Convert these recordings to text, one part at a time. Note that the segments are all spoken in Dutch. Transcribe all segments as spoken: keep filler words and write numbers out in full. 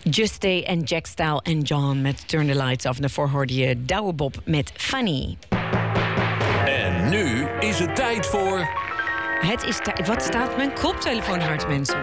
Juste en Jack Style en John met Turn the Lights Off. En daarvoor hoorde je Douwe Bob met Funny. En nu is het tijd voor... Het is tijd... Wat staat mijn koptelefoon hard, mensen?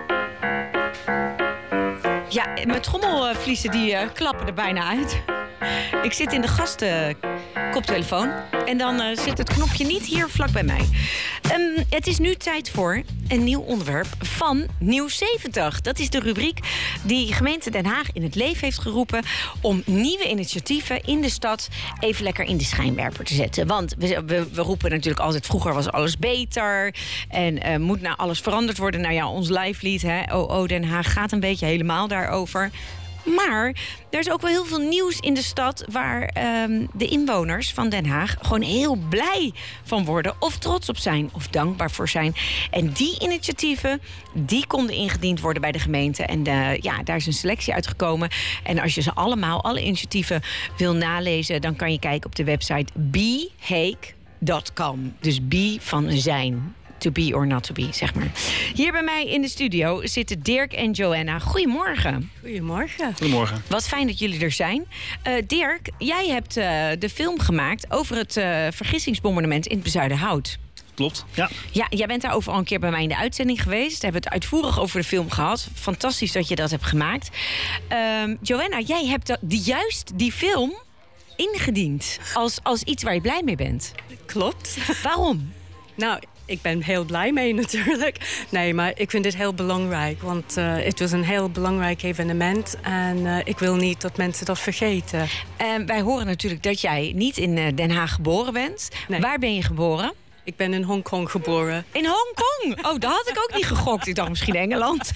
Ja, mijn trommelvliezen die uh, klappen er bijna uit. Ik zit in de gastenkoptelefoon. En dan uh, zit het knopje niet hier vlak bij mij. Um, het is nu tijd voor een nieuw onderwerp van Nieuws zeventig. Dat is de rubriek die gemeente Den Haag in het leven heeft geroepen... om nieuwe initiatieven in de stad even lekker in de schijnwerper te zetten. Want we, we, we roepen natuurlijk altijd... vroeger was alles beter en uh, moet nou alles veranderd worden. Nou ja, ons lijflied, hè, O O Den Haag, gaat een beetje helemaal daarover... Maar er is ook wel heel veel nieuws in de stad... waar um, de inwoners van Den Haag gewoon heel blij van worden... of trots op zijn, of dankbaar voor zijn. En die initiatieven, die konden ingediend worden bij de gemeente. En uh, ja, daar is een selectie uitgekomen. En als je ze allemaal, alle initiatieven wil nalezen... dan kan je kijken op de website be hague dot com. Dus be van zijn. To be or not to be, zeg maar. Hier bij mij in de studio zitten Dirk en Joanna. Goedemorgen. Goedemorgen. Goedemorgen. Wat fijn dat jullie er zijn. Uh, Dirk, jij hebt uh, de film gemaakt over het uh, vergissingsbombardement in het Bezuidenhout. Klopt, ja. Ja, jij bent daar over al een keer bij mij in de uitzending geweest. We hebben het uitvoerig over de film gehad. Fantastisch dat je dat hebt gemaakt. Uh, Joanna, jij hebt dat, die, juist die film ingediend als, als iets waar je blij mee bent. Klopt. Waarom? Nou, ik ben heel blij mee natuurlijk. Nee, maar ik vind dit heel belangrijk. Want uh, het was een heel belangrijk evenement. En uh, ik wil niet dat mensen dat vergeten. Uh, wij horen natuurlijk dat jij niet in uh, Den Haag geboren bent. Nee. Waar ben je geboren? Ik ben in Hongkong geboren. In Hongkong? Oh, dat had ik ook niet gegokt. Ik dacht misschien Engeland.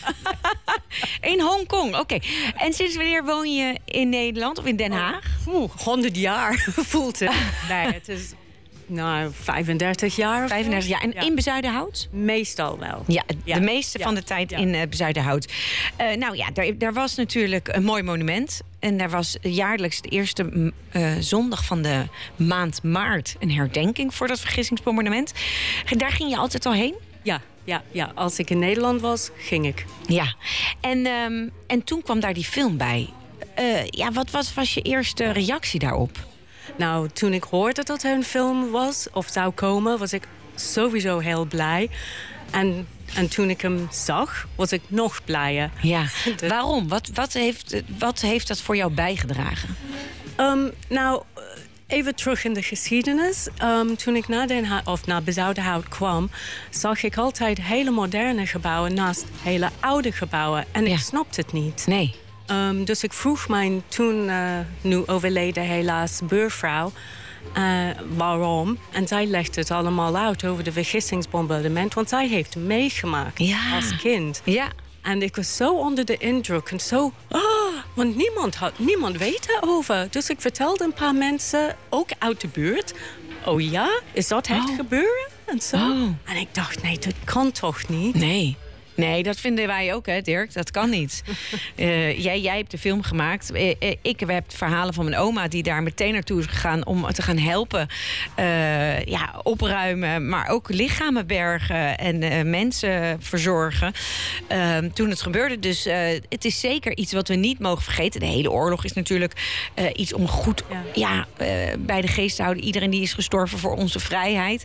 In Hongkong, oké. Okay. En sinds wanneer woon je in Nederland of in Den Haag? Oeh, honderd jaar voelt het. Nee, het is... Nou, vijfendertig jaar. vijfendertig jaar. En ja. In Bezuidenhout? Meestal wel. Ja, de ja. meeste ja. van de tijd ja. in uh, Bezuidenhout. Uh, nou ja, daar, daar was natuurlijk een mooi monument. En daar was jaarlijks de eerste uh, zondag van de maand maart... een herdenking voor dat vergissingsbombardement. Daar ging je altijd al heen? Ja, ja, ja. Als ik in Nederland was, ging ik. Ja. En, um, en toen kwam daar die film bij. Uh, ja, wat was, was je eerste reactie daarop? Nou, toen ik hoorde dat er een film was of zou komen... was ik sowieso heel blij. En, en toen ik hem zag, was ik nog blijer. Ja, dus... waarom? Wat, wat, heeft, wat heeft dat voor jou bijgedragen? Um, nou, even terug in de geschiedenis. Um, toen ik naar, Den Haag, of naar Bezuidenhout kwam... zag ik altijd hele moderne gebouwen naast hele oude gebouwen. En ik ja. snapte het niet. Nee. Um, dus ik vroeg mijn toen, uh, nu overleden helaas, buurvrouw... Uh, waarom. En zij legde het allemaal uit over de vergissingsbombardement... want zij heeft het meegemaakt ja. als kind. Ja. En ik was zo onder de indruk en zo... Oh, want niemand, had, niemand weet erover. Dus ik vertelde een paar mensen, ook uit de buurt... oh ja, is dat echt oh. gebeuren? En zo. Oh. En ik dacht, nee, dat kan toch niet? Nee. Nee, dat vinden wij ook, hè, Dirk. Dat kan niet. uh, jij, jij hebt de film gemaakt. Uh, ik heb verhalen van mijn oma die daar meteen naartoe is gegaan... om te gaan helpen, uh, ja, opruimen... maar ook lichamen bergen en uh, mensen verzorgen. Uh, toen het gebeurde. Dus uh, het is zeker iets wat we niet mogen vergeten. De hele oorlog is natuurlijk uh, iets om goed ja. Ja, uh, bij de geest te houden. Iedereen die is gestorven voor onze vrijheid.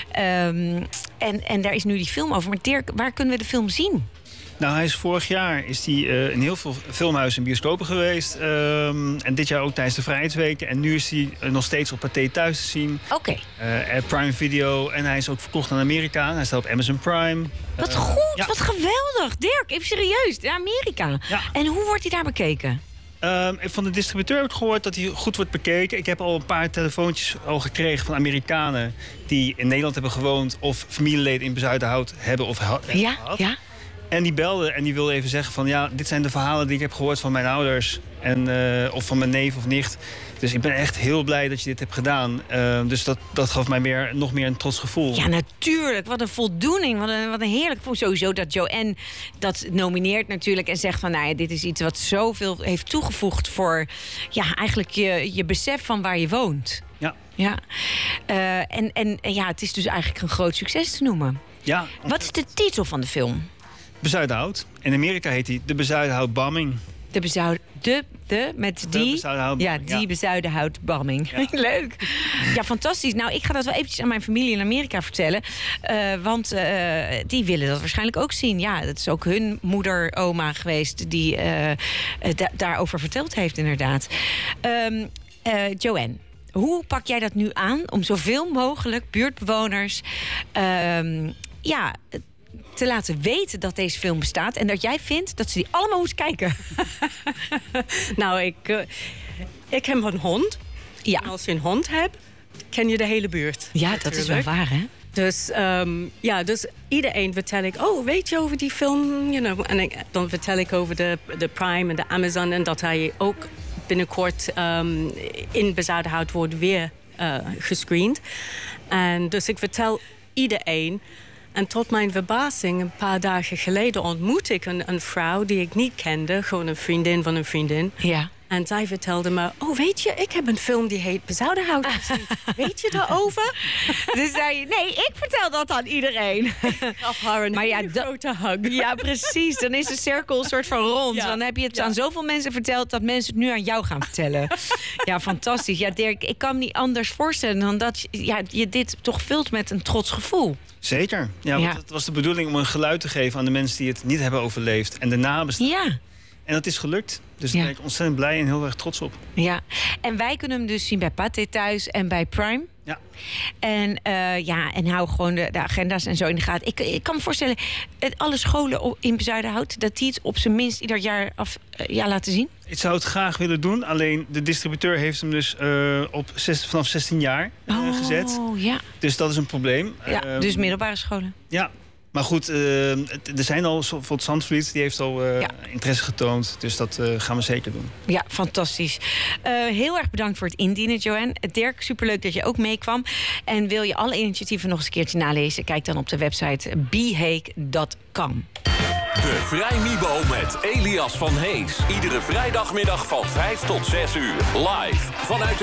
Um, en, en daar is nu die film over. Maar Dirk, waar kunnen we de film zien? Nou, hij is vorig jaar is hij uh, in heel veel filmhuizen en bioscopen geweest. Um, en dit jaar ook tijdens de Vrijheidsweken. En nu is hij uh, nog steeds op Pathé Thuis te zien. Oké. Okay. Uh, Prime Video. En hij is ook verkocht aan Amerika. Hij staat op Amazon Prime. Wat uh, goed, ja. wat geweldig. Dirk, even serieus. In Amerika. Ja. En hoe wordt hij daar bekeken? Um, van de distributeur heb ik gehoord dat hij goed wordt bekeken. Ik heb al een paar telefoontjes al gekregen van Amerikanen... die in Nederland hebben gewoond... of familieleden in Bezuidenhout hebben of ha- ja, gehad. Ja. En die belden en die wilden even zeggen van... ja, dit zijn de verhalen die ik heb gehoord van mijn ouders... En, uh, of van mijn neef of nicht. Dus ik ben echt heel blij dat je dit hebt gedaan. Uh, dus dat, dat gaf mij meer, nog meer een trots gevoel. Ja, natuurlijk. Wat een voldoening. Wat een, wat een heerlijk gevoel. Sowieso dat Joanne dat nomineert natuurlijk... en zegt van, nou ja, dit is iets wat zoveel heeft toegevoegd... voor ja, eigenlijk je, je besef van waar je woont. Ja. Ja. Uh, en, en, en ja, het is dus eigenlijk een groot succes te noemen. Ja. Wat is de titel van de film? Bezuidenhout. In Amerika heet hij de Bezuidenhout Bombing. De bezuid... De, de, met die... bezuidenhoutbarming, Ja, die ja. bezuidenhoutbarming. Ja. Leuk. Ja, fantastisch. Nou, ik ga dat wel eventjes aan mijn familie in Amerika vertellen. Uh, want uh, die willen dat waarschijnlijk ook zien. Ja, dat is ook hun moeder, oma geweest... die uh, da- daarover verteld heeft, inderdaad. Um, uh, Joanne, hoe pak jij dat nu aan... om zoveel mogelijk buurtbewoners... Um, ja... te laten weten dat deze film bestaat... en dat jij vindt dat ze die allemaal moeten kijken? Nou, ik, uh, ik heb een hond. Ja. En als je een hond hebt, ken je de hele buurt. Ja, natuurlijk. dat is wel waar, hè? Dus, um, ja, dus iedereen vertel ik... oh, weet je over die film? You know, en ik, dan vertel ik over de, de Prime en de Amazon... en dat hij ook binnenkort um, in Bezuidenhout wordt weer uh, gescreend. En dus ik vertel iedereen... En tot mijn verbazing, een paar dagen geleden ontmoette ik een, een vrouw die ik niet kende. Gewoon een vriendin van een vriendin. Ja. En zij vertelde me, oh weet je, ik heb een film die heet Bezuidenhout gezien. Weet je daarover? Dus zei je, nee, ik vertel dat aan iedereen. Ik gaf haar een Maar ja, hele da- grote hug. Ja, precies. Dan is de cirkel een soort van rond. Ja. Dan heb je het Ja. aan zoveel mensen verteld... dat mensen het nu aan jou gaan vertellen. Ja, fantastisch. Ja, Dirk, ik kan me niet anders voorstellen... dan dat je, ja, je dit toch vult met een trots gevoel. Zeker. Ja, want Ja. het was de bedoeling om een geluid te geven aan de mensen die het niet hebben overleefd. En de nabestaanden. Ja. En dat is gelukt. Dus Ja. daar ben ik ontzettend blij en heel erg trots op. Ja, en wij kunnen hem dus zien bij Pathé Thuis en bij Prime. Ja. En, uh, ja, en hou gewoon de, de agenda's en zo in de gaten. Ik, ik kan me voorstellen, het, alle scholen o- in Bezuidenhout... dat die het op zijn minst ieder jaar af, uh, ja, laten zien. Ik zou het graag willen doen. Alleen de distributeur heeft hem dus uh, op zes, vanaf zestien jaar uh, oh, gezet. Ja, Dus dat is een probleem. ja Uh, dus middelbare scholen. Ja. Maar goed, uh, er zijn al, bijvoorbeeld Zandvliet, die heeft al uh, Ja. interesse getoond. Dus dat uh, gaan we zeker doen. Ja, fantastisch. Uh, heel erg bedankt voor het indienen, Joanne. Dirk, superleuk dat je ook meekwam. En wil je alle initiatieven nog eens een keertje nalezen... kijk dan op de website beheek punt com. De Vrij Mibo met Elias van Hees. Iedere vrijdagmiddag van vijf tot zes uur. Live vanuit de